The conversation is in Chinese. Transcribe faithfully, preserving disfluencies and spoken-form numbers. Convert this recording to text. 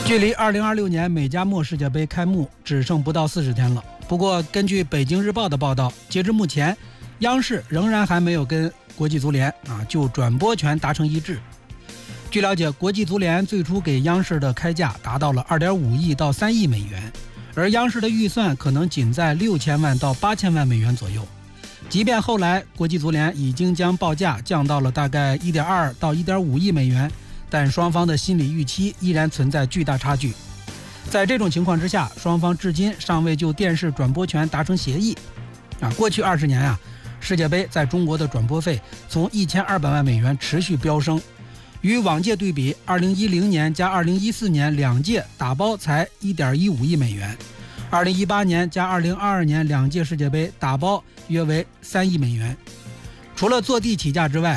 距离二零二六年美加墨世界杯开幕只剩不到四十天了。不过，根据北京日报的报道，截至目前，央视仍然还没有跟国际足联啊就转播权达成一致。据了解，国际足联最初给央视的开价达到了二点五亿到三亿美元，而央视的预算可能仅在六千万到八千万美元左右。即便后来国际足联已经将报价降到了大概一点二到一点五亿美元，但双方的心理预期依然存在巨大差距。在这种情况之下，双方至今尚未就电视转播权达成协议。啊，过去二十年啊，世界杯在中国的转播费从一千二百万美元持续飙升。与往届对比，二零一零年加二零一四年两届打包才一点一五亿美元，二零一八年加二零二二年两届世界杯打包约为三亿美元。除了坐地起价之外，